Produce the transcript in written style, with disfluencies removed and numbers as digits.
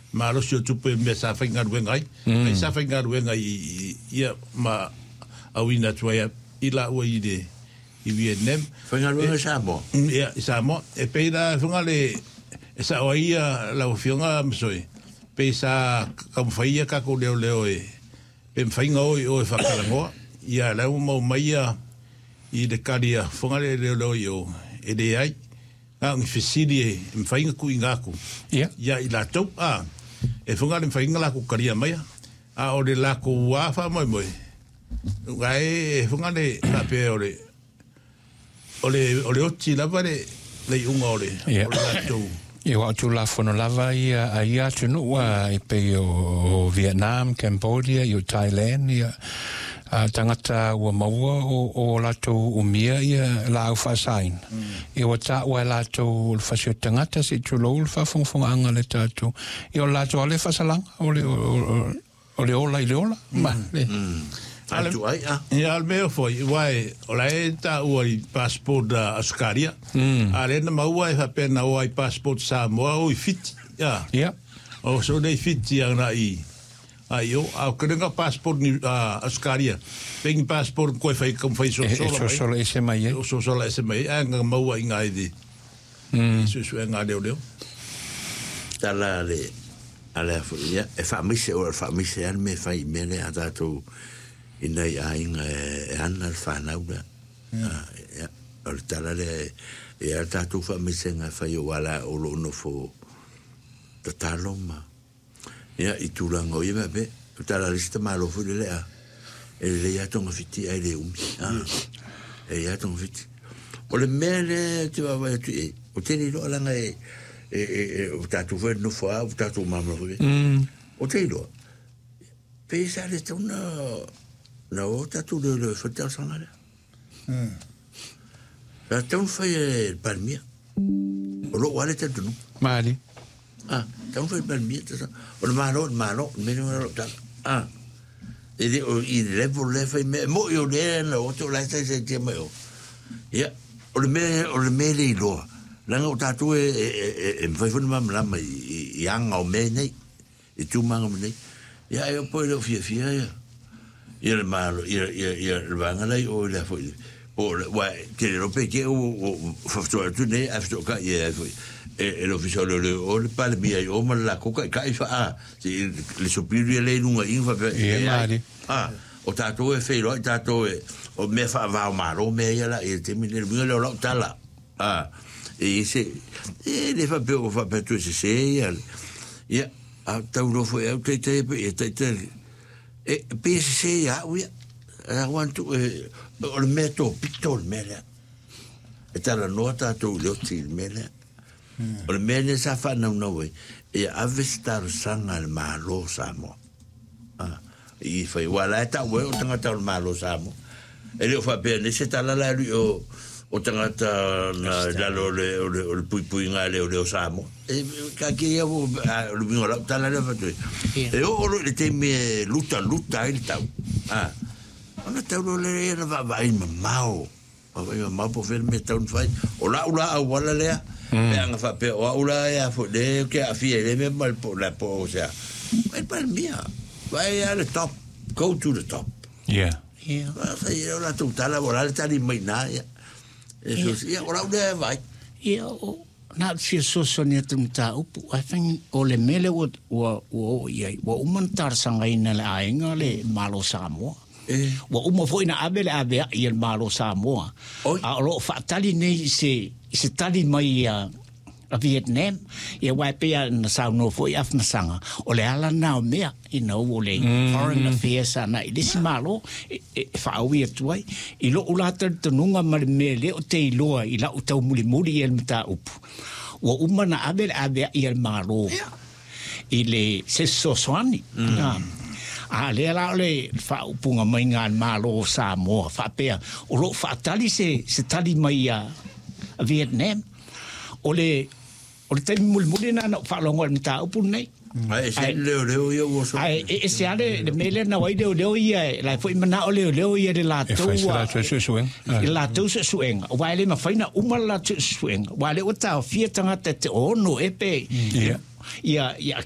Malo si o tupe me sa whainga ruenga ai. Ai sa whainga ruenga ia ma awina tuaia ila ua i de i Vietnam. Whainga ruenga Samoa? Ia, i Samoa. E peira whunga le e sa oa ia lau whionga msoi. Pe sa kamwhaia kako leo e pe mwhainga o e whakarangoa. Ia lau mau maia i le karia whunga le leo i o e le ai. Nga ngi whisiri e mwhainga ku i ngaku. Ia i la tau. E whunga le mwhainga lako karia maia. A o le lako wafa moi moi. Nga e whunga le kape o le oti lava le unga o le la tau. Ia wa tu la fono lava ia tunu wa i pe o Vietnam, Cambodia, i Thailand, ia tangata ua maua o latou umia ia la au whaasain. Ia wa ta ua latou whasio tangata si tu lou le whafonga anga le tātou. Ia o latou ale whasalanga o le ola i le ola. Atu ai, Ia almeo foi, wai, o la e ta ua i passport Australia. A rena maua e whapena o ai passport Samoa o i fiti. Ia. O so nei fiti ana i. Ai o, au kerenga passport ni Australia. Pengi passport koe whai kam whai sosola. Sosola ese mai e. Sosola ese mai e, anga maua i ngai di. Susu e ngā leo. Tala ale afuria, e whamise o whamise an me whai mene a tātou ina i ainga e ana whanaura. O le tala le e a tātou whamise ngā whai o wala o lo no fo ta taloma. Ia i tūranga o i mepe, o tala lista malo fu le lea. E le atonga fiti ai le umi. E atonga fiti. O le mele te wawa tu e, o teni lo alanga o tātou whae no wha, o tātou mamla fu e. O teni lo. Pesa le tau na o tātou le whatau sanga le. La tau whae e palmia. O lo wale tātou no. Maali. Tau whae palmia tātou. O le malo, mene malo tātou. E de o i level le whae me, mo i o lea na o tau laita se tia mai o. Ia, o le me le i loa. Langa o tātou e mwhai whanu mamlama i anga o me nei. I tūmanga me nei. Ia, e o poe leo fia ia. Ia le malo, ia le vangalai o le hafoi. O le, wai, ke le rope ke o whaftoa tu nei, a whaftoa ka ia hafoi. E lo fisao o le pale mia i o ma la koka i kai wha le superior le nunga inga wha ia maari. O tātou e whai roi, tātou e o mea wha vau maro mea ia la, e te mine le winga leo lau tala. E se, le wha peo o wha petu e se ia. Ia, a tau rofo e au teitei e teitei. E pe se ia uia. A wantu o le mea tō pito le mea lea. E tala noa tātou leo ti le mea lea. O le mea ne sa whanau nau e. E avestaru sanga le malo Samoa. I whai wala e tau e o tangata o le malo Samoa. E leo whapea ne se tala la lui o tangata na lalo le pui ngā leo Samoa. E ka kia o le mingo lau tala leo whatui. E o le te me luta ai le tau. Ona tau lo le e na vai mamao. Vai mamao po whene me tau nwhai. O la ula au wala lea. E anga whapea o ula e a fo le ke a fia le me mal po la po o sea. Vai pal mia. Vai a le top. Go to the top. Yeah. Yeah. Vai o la tu tala o la le tali mai na ya. Eso ia o la ula vai. Ia o na si so ni tumta upu I think o le mele o ia o umantar sanga ina le ainga le malo Samoa. Wa uma foi na abele ave ia malo Samoa. A lo fatali nei se tali mai a Vietnam ia wai pe na sa no foi afna sanga o le ala na mea ina o le foreign affairs na i disi malo fa wi tuai I lo ulata tununga mele o te loa I la utau muli el mata up wa uma na abele ave ia malo I le se soswani a le la le fa upunga mai ngā malo Samoa fa pea o lo fa tali se tali mai a Vietnam o le te muli na fa longo ni ta upu nei ai se leo ia o so ai e se ale le mele na wai leo ia la foi mana o leo ia de la tua la tua sueng o vai le ma faina uma la sueng vai le o ta fia tanga te ono e pe ia